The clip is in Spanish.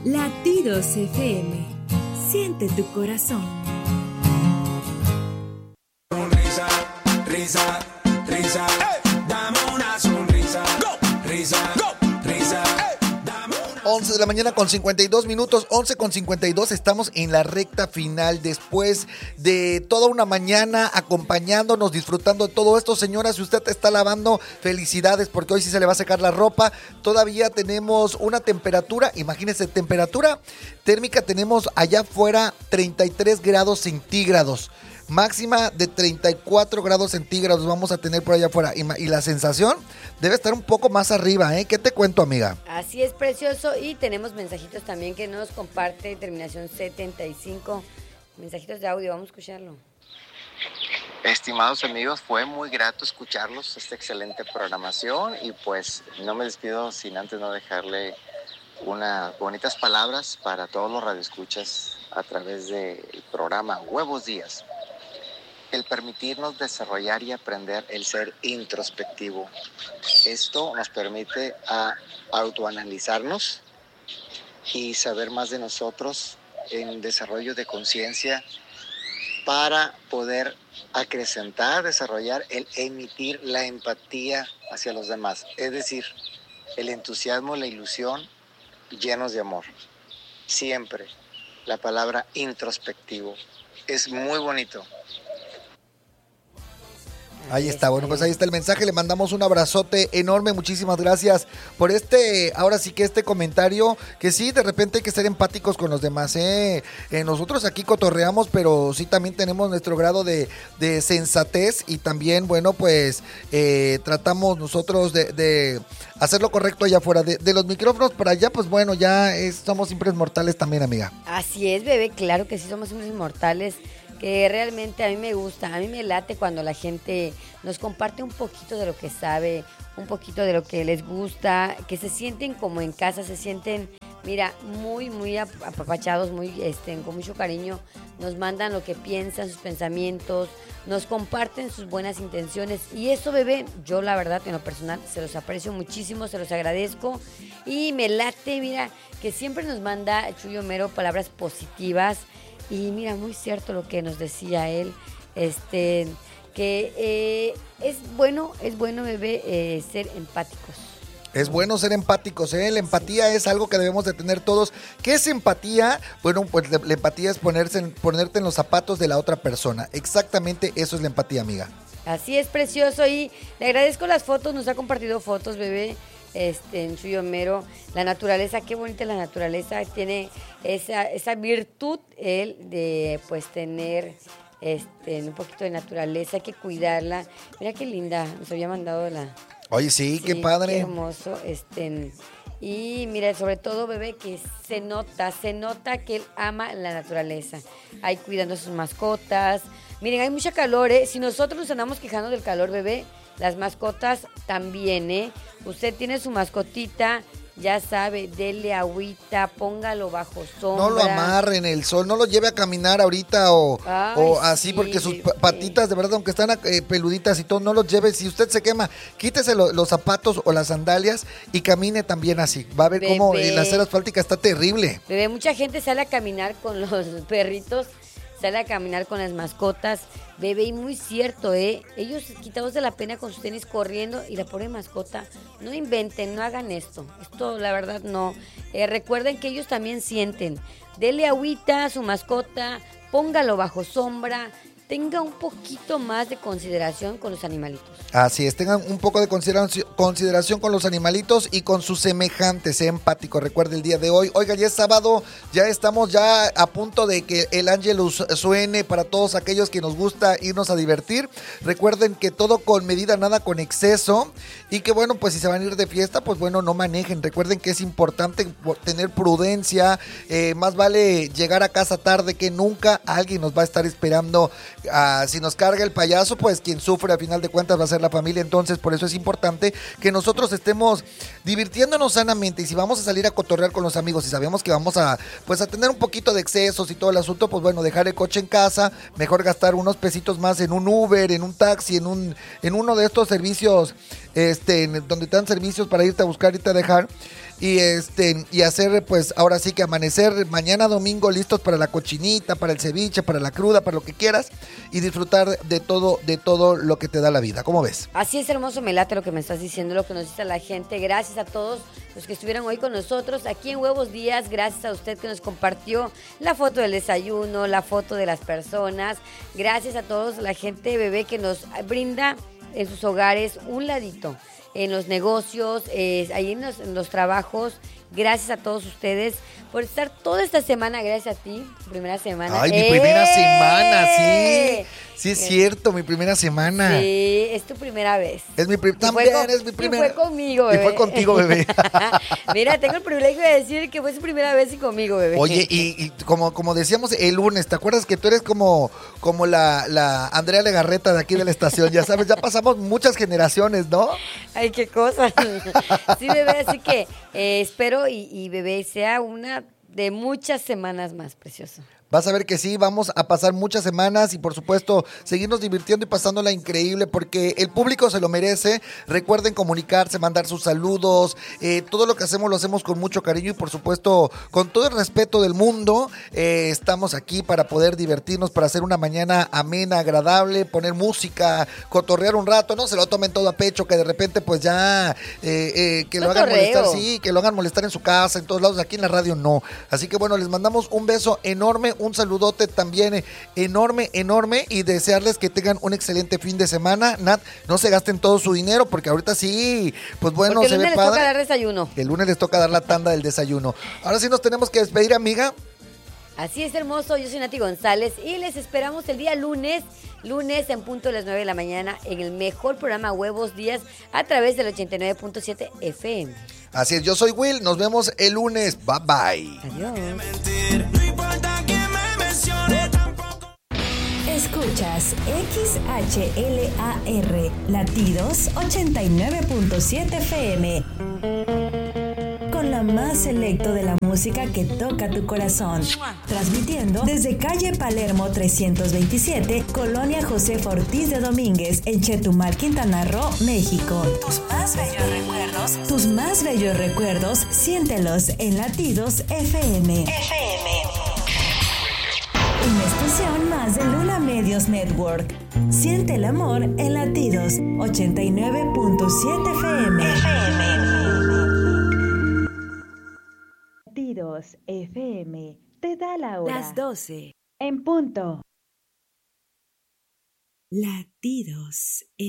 Latidos FM. Siente tu corazón. Sonrisa, risa, risa, dame una sonrisa, risa, risa. 11 de la mañana con 52 minutos, 11 con 52, estamos en la recta final después de toda una mañana acompañándonos, disfrutando de todo esto. Señora, si usted está lavando, felicidades porque hoy sí se le va a secar la ropa. Todavía tenemos una temperatura, imagínense, temperatura térmica tenemos allá afuera 33 grados centígrados. Máxima de 34 grados centígrados vamos a tener por allá afuera. Y la sensación debe estar un poco más arriba, ¿eh? ¿Qué te cuento, amiga? Así es, precioso. Y tenemos mensajitos también que nos comparte, terminación 75. Mensajitos de audio, vamos a escucharlo. Estimados amigos, fue muy grato escucharlos, esta excelente programación. Y pues no me despido sin antes no dejarle unas bonitas palabras para todos los radioescuchas a través del programa Huevos Días. El permitirnos desarrollar y aprender el ser introspectivo. Esto nos permite autoanalizarnos y saber más de nosotros en desarrollo de conciencia para poder acrecentar, desarrollar el emitir la empatía hacia los demás. Es decir, el entusiasmo, la ilusión llenos de amor. Siempre la palabra introspectivo es muy bonito. Ahí está, bueno, pues ahí está el mensaje, le mandamos un abrazote enorme, muchísimas gracias por ahora sí que este comentario, que sí, de repente hay que ser empáticos con los demás, nosotros aquí cotorreamos, pero sí también tenemos nuestro grado de sensatez y también, bueno, pues tratamos nosotros de hacer lo correcto allá afuera, de los micrófonos para allá, pues bueno, somos siempre mortales también, amiga. Así es, bebé, claro que sí, somos siempre mortales. Que realmente a mí me gusta, a mí me late cuando la gente nos comparte un poquito de lo que sabe, un poquito de lo que les gusta, que se sienten como en casa, se sienten, mira, muy, muy apapachados, muy, con mucho cariño, nos mandan lo que piensan, sus pensamientos, nos comparten sus buenas intenciones y eso, bebé, yo la verdad en lo personal se los aprecio muchísimo, se los agradezco y me late, mira, que siempre nos manda Chuy Homero palabras positivas. Y mira, muy cierto lo que nos decía él, que es bueno, bebé, ser empáticos. Es bueno ser empáticos, ¿eh? La empatía es algo que debemos de tener todos. ¿Qué es empatía? Bueno, pues la empatía es ponerte en los zapatos de la otra persona. Exactamente eso es la empatía, amiga. Así es, precioso, y le agradezco las fotos, nos ha compartido fotos, bebé. En Chuy Homero, la naturaleza, qué bonita la naturaleza, tiene esa virtud él de pues tener un poquito de naturaleza, hay que cuidarla. Mira qué linda, nos había mandado Oye, sí, qué padre. Qué hermoso, y mira, sobre todo, bebé, que se nota que él ama la naturaleza. Ahí cuidando a sus mascotas. Miren, hay mucha calor, si nosotros nos andamos quejando del calor, bebé, las mascotas también, Usted tiene su mascotita, ya sabe, dele agüita, póngalo bajo sombra. No lo amarre en el sol, no lo lleve a caminar ahorita o así, sí, porque sus patitas, de verdad, aunque están peluditas y todo, no los lleve. Si usted se quema, quítese los zapatos o las sandalias y camine también así. Va a ver cómo la acera asfáltica está terrible. Bebé, mucha gente sale a caminar con los perritos, sale a caminar con las mascotas, bebé, y muy cierto, ellos quitados de la pena con sus tenis corriendo y la pobre mascota, no inventen, no hagan esto, la verdad no, recuerden que ellos también sienten, dele agüita a su mascota, póngalo bajo sombra, tenga un poquito más de consideración con los animalitos. Así es, tengan un poco de consideración con los animalitos y con sus semejantes, empático. Recuerde el día de hoy. Oiga, ya es sábado, ya estamos ya a punto de que el Ángelus suene para todos aquellos que nos gusta irnos a divertir. Recuerden que todo con medida, nada con exceso. Y que bueno, pues si se van a ir de fiesta, pues bueno, no manejen. Recuerden que es importante tener prudencia. Más vale llegar a casa tarde que nunca. Alguien nos va a estar esperando. Si nos carga el payaso, pues quien sufre a final de cuentas va a ser la familia. Entonces por eso es importante que nosotros estemos divirtiéndonos sanamente, y si vamos a salir a cotorrear con los amigos y sabemos que vamos a tener un poquito de excesos y todo el asunto, pues bueno, dejar el coche en casa, mejor gastar unos pesitos más en un Uber, en un taxi, en uno de estos servicios donde te dan servicios para irte a buscar, irte a dejar. y hacer, pues, ahora sí que amanecer mañana domingo listos para la cochinita, para el ceviche, para la cruda, para lo que quieras, y disfrutar de todo lo que te da la vida. ¿Cómo ves? Así es, hermoso, me late lo que me estás diciendo, lo que nos dice la gente. Gracias a todos los que estuvieron hoy con nosotros aquí en Huevos Días. Gracias a usted que nos compartió la foto del desayuno, la foto de las personas. Gracias a todos la gente, bebé, que nos brinda en sus hogares un ladito, en los negocios, ahí en los trabajos. Gracias a todos ustedes por estar toda esta semana. Gracias a ti, tu primera semana. Ay, mi primera semana, sí. Sí, es cierto, mi primera semana. Sí, es tu primera vez. Es mi también es mi primera. Y fue conmigo, bebé. Y fue contigo, bebé. Mira, tengo el privilegio de decir que fue su primera vez y conmigo, bebé. Oye, y como decíamos el lunes, ¿te acuerdas que tú eres como la Andrea Legarreta de aquí de la estación? Ya sabes, ya pasamos muchas generaciones, ¿no? Ay, qué cosa. Sí, bebé, así que espero y bebé sea una de muchas semanas más, precioso. Vas a ver que sí, vamos a pasar muchas semanas y por supuesto seguirnos divirtiendo y pasándola increíble porque el público se lo merece. Recuerden comunicarse, mandar sus saludos, todo lo que hacemos lo hacemos con mucho cariño y por supuesto con todo el respeto del mundo. Estamos aquí para poder divertirnos, para hacer una mañana amena, agradable, poner música, cotorrear un rato, no se lo tomen todo a pecho, que de repente pues ya que lo hagan molestar, sí, que lo hagan molestar en su casa, en todos lados, aquí en la radio no. Así que bueno, les mandamos un beso enorme, un saludote también enorme y desearles que tengan un excelente fin de semana. Nat, no se gasten todo su dinero porque ahorita sí, pues bueno, porque se ve padre. El lunes les toca dar desayuno. El lunes les toca dar la tanda del desayuno. Ahora sí nos tenemos que despedir, amiga. Así es, hermoso. Yo soy Nati González y les esperamos el día lunes en punto de las 9 de la mañana en el mejor programa Huevos Días a través del 89.7 FM. Así es, yo soy Will, nos vemos el lunes. Bye bye. Adiós. Escuchas XHLAR Latidos 89.7 FM. Con la más selecto de la música que toca tu corazón. Transmitiendo desde calle Palermo 327, Colonia Josefa Ortiz de Domínguez, en Chetumal, Quintana Roo, México. Tus más bellos recuerdos, siéntelos en Latidos FM. Una estación más de Luna Medios Network. Siente el amor en Latidos 89.7 FM. Latidos FM te da la hora. Las 12. En punto. Latidos